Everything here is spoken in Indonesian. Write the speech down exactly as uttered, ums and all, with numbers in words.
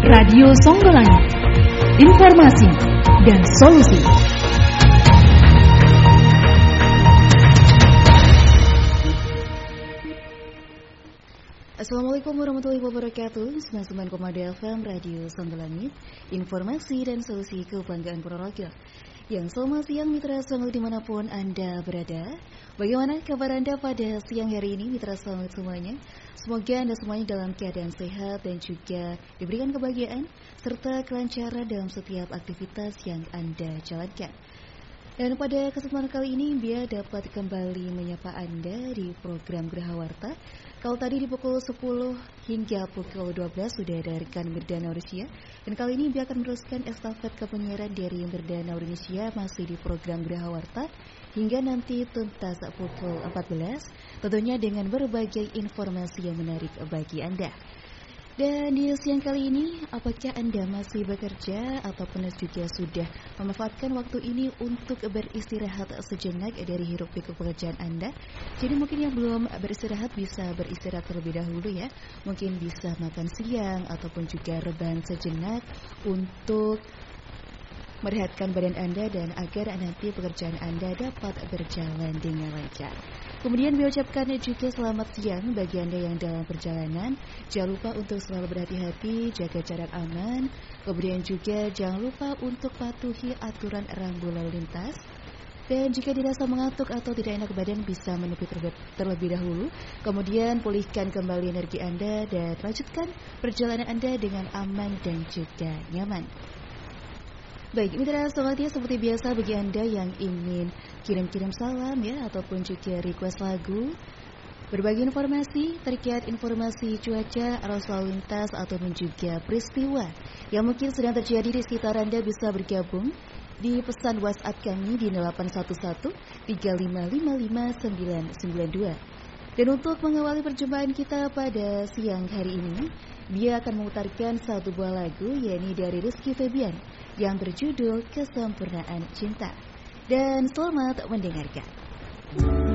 Radio Songgolangit, informasi dan solusi. Assalamualaikum warahmatullahi wabarakatuh. sembilan puluh sembilan koma dua F M Radio Songgolangit, informasi dan solusi kebanggaan Purworejo. Yang selamat siang mitra selamat dimanapun Anda berada. Bagaimana kabar Anda pada siang hari ini mitra selamat semuanya? Semoga Anda semuanya dalam keadaan sehat dan juga diberikan kebahagiaan serta kelancaran dalam setiap aktivitas yang Anda jalankan. Dan pada kesempatan kali ini Bia dapat kembali menyapa Anda di program Geraha Warta. Kalau tadi di pukul sepuluh hingga pukul dua belas sudah ada rekan Mirdana Indonesia. Dan kali ini Bia akan meneruskan estafet kepenyiaran dari Mirdana Indonesia masih di program Geraha Warta hingga nanti tuntas pukul empat belas. Tentunya dengan berbagai informasi yang menarik bagi Anda. Dan di siang kali ini, apakah Anda masih bekerja ataupun juga sudah memanfaatkan waktu ini untuk beristirahat sejenak dari hiruk pikuk pekerjaan Anda? Jadi mungkin yang belum beristirahat bisa beristirahat terlebih dahulu ya. Mungkin bisa makan siang ataupun juga rebahan sejenak untuk merehatkan badan Anda dan agar nanti pekerjaan Anda dapat berjalan dengan lancar. Kemudian beliau ucapkan juga selamat siang bagi Anda yang dalam perjalanan. Jangan lupa untuk selalu berhati-hati, jaga jarak aman. Kemudian juga jangan lupa untuk patuhi aturan rambu lalu lintas. Dan jika dirasa mengantuk atau tidak enak badan bisa menepi terlebih dahulu. Kemudian pulihkan kembali energi Anda dan lanjutkan perjalanan Anda dengan aman dan juga nyaman. Baik, mitra selamat ya, seperti biasa bagi Anda yang ingin kirim-kirim salam ya ataupun juga request lagu, berbagi informasi terkait informasi cuaca, arus lalu lintas ataupun juga peristiwa yang mungkin sedang terjadi di sekitar Anda bisa bergabung di pesan WhatsApp kami di delapan satu satu tiga lima lima lima sembilan sembilan dua. Dan untuk mengawali perjumpaan kita pada siang hari ini, dia akan memutarkan satu buah lagu yakni dari Rizky Febian yang berjudul Kesempurnaan Cinta. Dan selamat mendengarkan.